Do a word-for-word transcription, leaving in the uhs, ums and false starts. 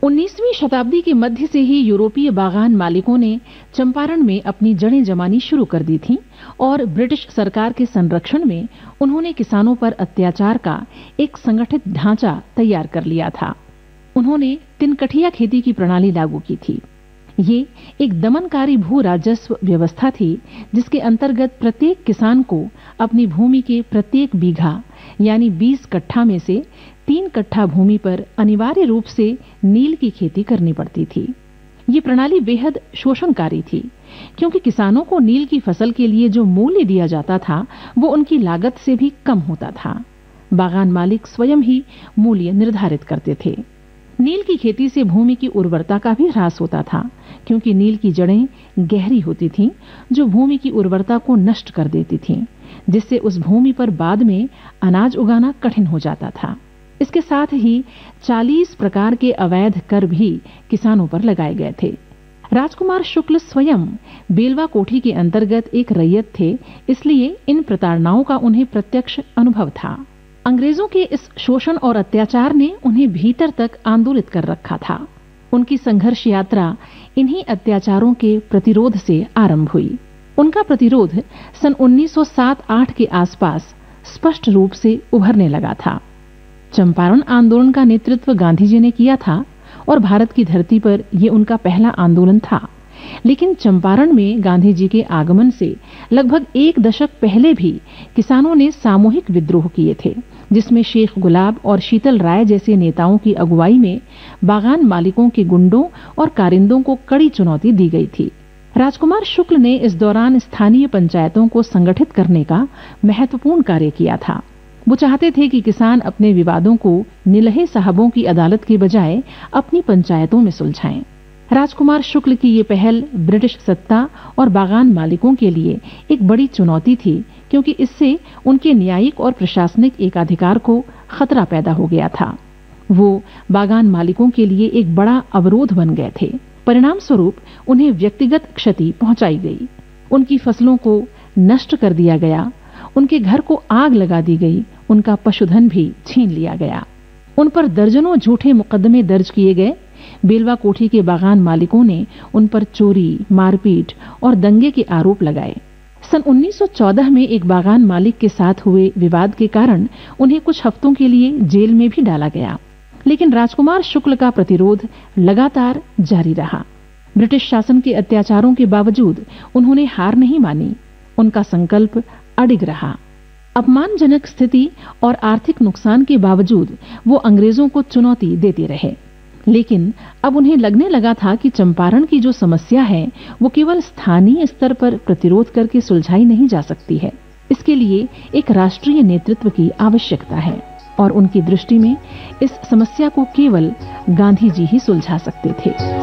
उन्नीसवीं शताब्दी के मध्य से ही यूरोपीय बागान मालिकों ने चंपारण में अपनी जड़ें जमानी शुरू कर दी थीं और ब्रिटिश सरकार के संरक्षण में उन्होंने किसानों पर अत्याचार का एक संगठित ढांचा तैयार कर लिया था। उन्होंने तिनकठिया खेती की प्रणाली लागू की थी। ये एक दमनकारी भू राजस्व व्यवस्था थी जिसके अंतर्गत प्रत्येक किसान को अपनी भूमि के प्रत्येक बीघा यानी बीस कट्ठा में से तीन कट्ठा भूमि पर अनिवार्य रूप से नील की खेती करनी पड़ती थी। ये प्रणाली बेहद शोषणकारी थी क्योंकि किसानों को नील की फसल के लिए जो मूल्य दिया जाता था वो उनकी लागत से भी कम होता था। बागान मालिक स्वयं ही मूल्य निर्धारित करते थे। नील की खेती से भूमि की उर्वरता का भी ह्रास होता था क्योंकि नील की जड़ें गहरी होती थीं जो भूमि की उर्वरता को नष्ट कर देती थीं, जिससे उस भूमि पर बाद में अनाज उगाना कठिन हो जाता था। इसके साथ ही चालीस प्रकार के अवैध कर भी किसानों पर लगाए गए थे। राजकुमार शुक्ल स्वयं बेलवा कोठी के अंतर्गत एक रैयत थे, इसलिए इन प्रताड़नाओं का उन्हें प्रत्यक्ष अनुभव था। अंग्रेजों के इस शोषण और अत्याचार ने उन्हें भीतर तक आंदोलित कर रखा था। उनकी संघर्ष यात्रा इन्हीं अत्याचारों के प्रतिरोध से आरंभ हुई। उनका प्रतिरोध सन उन्नीस सौ सात आठ के आसपास स्पष्ट रूप से उभरने लगा था। चंपारण आंदोलन का नेतृत्व गांधी जी ने किया था और भारत की धरती पर यह उनका पहला आंदोलन था। लेकिन चंपारण में गांधी जी के आगमन से लगभग एक दशक पहले भी किसानों ने सामूहिक विद्रोह किए थे, जिसमें शेख गुलाब और शीतल राय जैसे नेताओं की अगुवाई में बागान मालिकों के गुंडों और कारिंदों को कड़ी चुनौती दी गई थी। राजकुमार शुक्ल ने इस दौरान स्थानीय पंचायतों को संगठित करने का महत्वपूर्ण कार्य किया था। वो चाहते थे कि किसान अपने विवादों को निलहे साहबों की अदालत के बजाय अपनी पंचायतों में सुलझाएं। राजकुमार शुक्ल की ये पहल ब्रिटिश सत्ता और बागान मालिकों के लिए एक बड़ी चुनौती थी क्योंकि इससे उनके न्यायिक और प्रशासनिक एकाधिकार को खतरा पैदा हो गया था। वो बागान मालिकों के लिए एक बड़ा अवरोध बन गए थे। परिणाम स्वरूप उन्हें व्यक्तिगत क्षति पहुंचाई गई, उनकी फसलों को नष्ट कर दिया गया, उनके घर को आग लगा दी गई, उनका पशुधन भी छीन लिया गया। उन पर दर्जनों झूठे मुकदमे दर्ज किए गए। बेलवा कोठी के बागान मालिकों ने उन पर चोरी, मारपीट और दंगे के आरोप लगाए। सन उन्नीस सौ चौदह में एक बागान मालिक के साथ हुए विवाद के कारण उन्हें कुछ हफ्तों के लिए जेल में भी डाला गया। लेकिन राजकुमार शुक्ल का प्रतिरोध लगातार जारी रहा। ब्रिटिश शासन के अत्याचारों के बावजूद उन्होंने हार नहीं मानी। उनका संकल्प अडिग रहा। अपमानजनक स्थिति और आर्थिक नुकसान के बावजूद वो अंग्रेजों को चुनौती देते रहे। लेकिन अब उन्हें लगने लगा था कि चंपारण की जो समस्या है वो केवल स्थानीय स्तर पर प्रतिरोध करके सुलझाई नहीं जा सकती है। इसके लिए एक राष्ट्रीय नेतृत्व की आवश्यकता है और उनकी दृष्टि में इस समस्या को केवल गांधी जी ही सुलझा सकते थे।